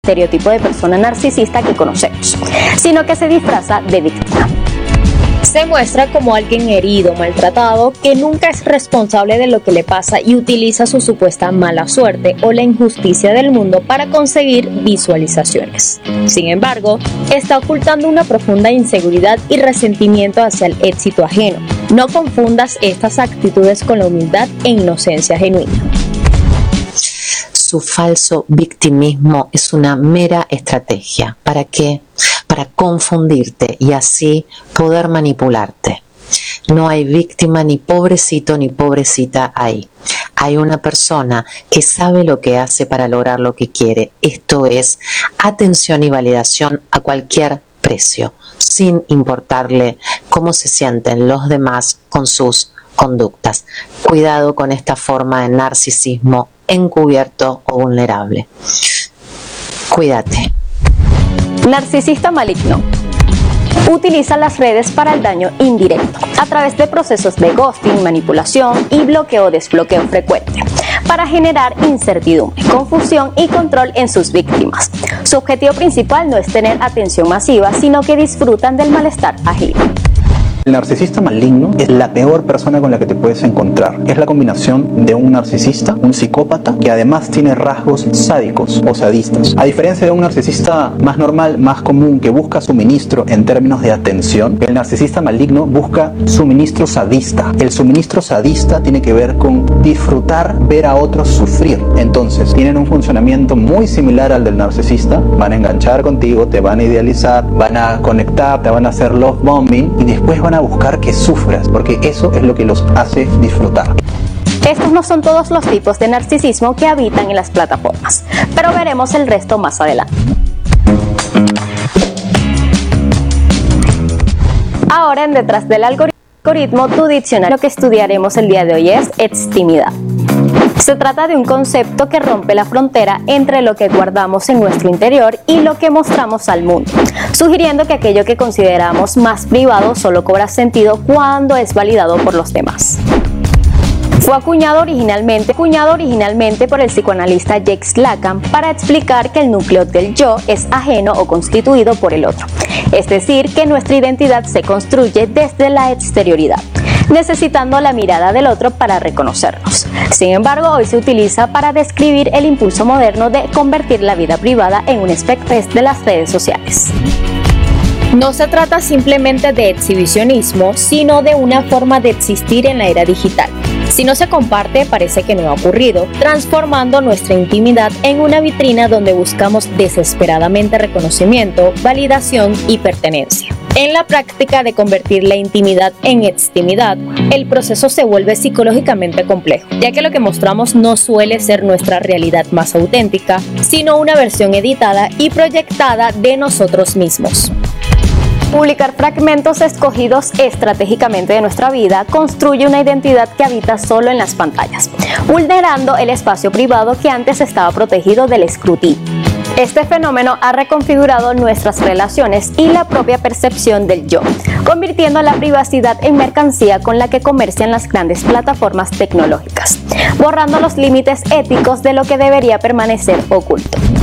estereotipo de persona narcisista que conocemos, sino que se disfraza de víctima. Se muestra como alguien herido, maltratado, que nunca es responsable de lo que le pasa y utiliza su supuesta mala suerte o la injusticia del mundo para conseguir visualizaciones. Sin embargo, está ocultando una profunda inseguridad y resentimiento hacia el éxito ajeno. No confundas estas actitudes con la humildad e inocencia genuina. Su falso victimismo es una mera estrategia. ¿Para qué? Para confundirte y así poder manipularte. No hay víctima ni pobrecito ni pobrecita ahí. Hay una persona que sabe lo que hace para lograr lo que quiere. Esto es atención y validación a cualquier precio, sin importarle cómo se sienten los demás con sus conductas. Cuidado con esta forma de narcisismo encubierto o vulnerable. Cuídate. Narcisista maligno. Utiliza las redes para el daño indirecto, a través de procesos de ghosting, manipulación y bloqueo o desbloqueo frecuente, para generar incertidumbre, confusión y control en sus víctimas. Su objetivo principal no es tener atención masiva, sino que disfrutan del malestar ajeno. El narcisista maligno es la peor persona con la que te puedes encontrar. Es la combinación de un narcisista, un psicópata, que además tiene rasgos sádicos o sadistas. A diferencia de un narcisista más normal, más común, que busca suministro en términos de atención, el narcisista maligno busca suministro sadista. El suministro sadista tiene que ver con disfrutar ver a otros sufrir. Entonces, tienen un funcionamiento muy similar al del narcisista. Van a enganchar contigo, te van a idealizar, van a conectar, te van a hacer love bombing y después van a buscar que sufras, porque eso es lo que los hace disfrutar. Estos no son todos los tipos de narcisismo que habitan en las plataformas, pero veremos el resto más adelante. Ahora en Detrás del Algoritmo, tu diccionario, lo que estudiaremos el día de hoy es extimidad. Se trata de un concepto que rompe la frontera entre lo que guardamos en nuestro interior y lo que mostramos al mundo, sugiriendo que aquello que consideramos más privado solo cobra sentido cuando es validado por los demás. Fue acuñado originalmente por el psicoanalista Jacques Lacan para explicar que el núcleo del yo es ajeno o constituido por el otro, es decir, que nuestra identidad se construye desde la exterioridad, necesitando la mirada del otro para reconocernos. Sin embargo, hoy se utiliza para describir el impulso moderno de convertir la vida privada en un espectro de las redes sociales. No se trata simplemente de exhibicionismo, sino de una forma de existir en la era digital. Si no se comparte, parece que no ha ocurrido, transformando nuestra intimidad en una vitrina donde buscamos desesperadamente reconocimiento, validación y pertenencia. En la práctica de convertir la intimidad en extimidad, el proceso se vuelve psicológicamente complejo, ya que lo que mostramos no suele ser nuestra realidad más auténtica, sino una versión editada y proyectada de nosotros mismos. Publicar fragmentos escogidos estratégicamente de nuestra vida construye una identidad que habita solo en las pantallas, vulnerando el espacio privado que antes estaba protegido del escrutinio. Este fenómeno ha reconfigurado nuestras relaciones y la propia percepción del yo, convirtiendo la privacidad en mercancía con la que comercian las grandes plataformas tecnológicas, borrando los límites éticos de lo que debería permanecer oculto.